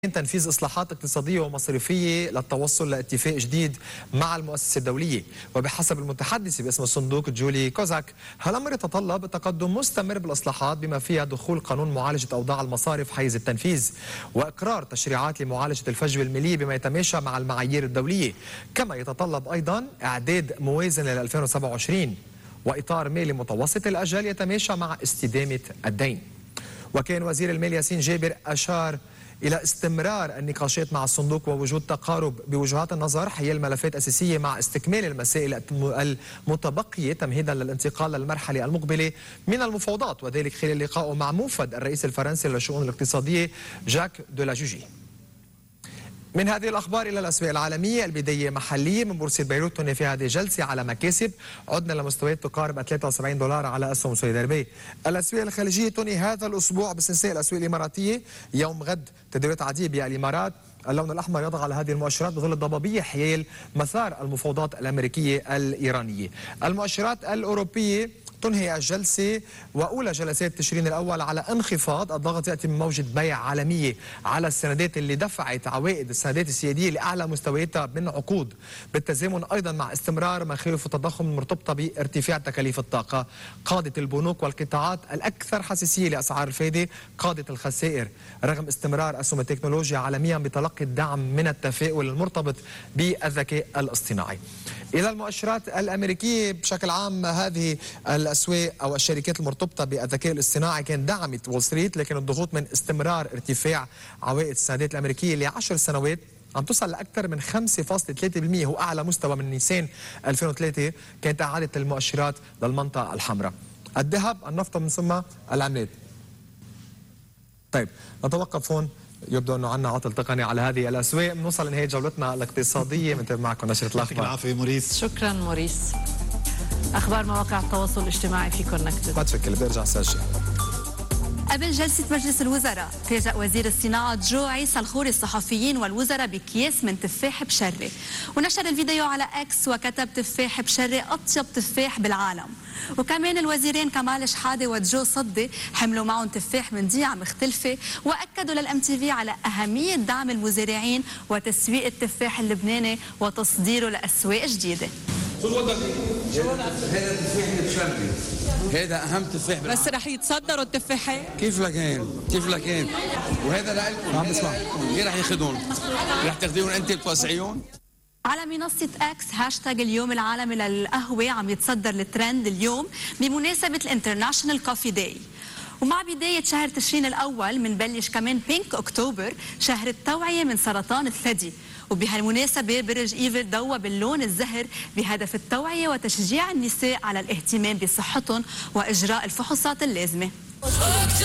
تنفيذ إصلاحات اقتصادية ومصرفية للتوصل لاتفاق جديد مع المؤسسة الدولية. وبحسب المتحدثة باسم الصندوق جولي كوزاك، هالأمر يتطلب تقدم مستمر بالإصلاحات بما فيها دخول قانون معالجة أوضاع المصارف حيز التنفيذ وإقرار تشريعات لمعالجة الفجوة المالية بما يتماشى مع المعايير الدولية. كما يتطلب أيضا إعداد موازنة ل 2027 وإطار مالي متوسط الأجل يتماشى مع استدامة الدين. وكان وزير المال ياسين جابر أشار إلى استمرار النقاشات مع الصندوق ووجود تقارب بوجهات النظر حيال ملفات أساسية مع استكمال المسائل المتبقية تمهيدا للانتقال للمرحلة المقبلة من المفاوضات، وذلك خلال لقائه مع موفد الرئيس الفرنسي للشؤون الاقتصادية جاك دولاجوجي. من هذه الأخبار إلى الأسواق العالمية، البداية محلية من بورصة بيروت تنهي في هذه الجلسة على مكاسب، عدنا لمستويات تقارب $73 على أسهم سويد دربي. الأسواق الخليجية تنهي هذا الأسبوع باستثناء الأسواق الإماراتية يوم غد تداولات عادية بالإمارات. اللون الأحمر يضغط على هذه المؤشرات بظل الضبابية حيال مسار المفاوضات الأمريكية الإيرانية. المؤشرات الأوروبية تنهي الجلسة وأولى جلسات تشرين الأول على انخفاض. الضغط يأتي من موجة بيع عالمية على السندات اللي دفعت عوائد السندات السيادية لأعلى مستوياتها من عقود، بالتزامن أيضا مع استمرار مخاوف التضخم المرتبطة بارتفاع تكاليف الطاقة. قادة البنوك والقطاعات الأكثر حساسية لأسعار الفائدة قادة الخسائر رغم استمرار أسهم التكنولوجيا عالميا بتلقي الدعم من التفاؤل المرتبط بالذكاء الاصطناعي. إلى المؤشرات الأمريكية بشكل عام، هذه الأسواق أو الشركات المرتبطة بالذكاء الاصطناعي كان دعمت وول ستريت، لكن الضغوط من استمرار ارتفاع عوائد السندات الأمريكية ل10 سنوات عم توصل لأكثر من 5.3%، هو أعلى مستوى من نيسان 2003 كانت أعادت المؤشرات للمنطقة الحمراء. الذهب، النفط، من ثم العملات. طيب نتوقف هون، يبدو انه عندنا عطل تقني على هذه الاسواق. بنوصل لنهايه جولتنا الاقتصاديه، بنتابع معكم نشره الاخبار. يعطيك العافيه موريس. شكرا موريس. اخبار مواقع التواصل الاجتماعي في كونكتد. ما تشكل، بدي ارجع اسجل. قبل جلسة مجلس الوزراء فاجأ وزير الصناعة جو عيسى الخوري الصحفيين والوزراء بأكياس من تفاح بشري، ونشر الفيديو على اكس وكتب تفاح بشري أطيب تفاح بالعالم. وكمان الوزيرين كمال شحادة وجو صدي حملوا معهم تفاح من ديع مختلفة، وأكدوا للMTV على أهمية دعم المزارعين وتسويق التفاح اللبناني وتصديره لأسواق جديدة. هذا تفاح بشري، هذا اهم تفاح بس رح يتصدروا التفاحين كيف لكان وهذا لكم، عم بسمع مين رح ياخذهم؟ رح تاخذيهم انت بتوسعيهم؟ على منصة اكس هاشتاج اليوم العالمي للقهوة عم يتصدر الترند اليوم بمناسبة الانترناشنال كوفي داي. ومع بداية شهر تشرين الأول منبلش كمان بينك أكتوبر، شهر التوعية من سرطان الثدي. وبهالمناسبة برج إيفل ضوى باللون الزهر بهدف التوعية وتشجيع النساء على الاهتمام بصحتهم وإجراء الفحوصات اللازمة.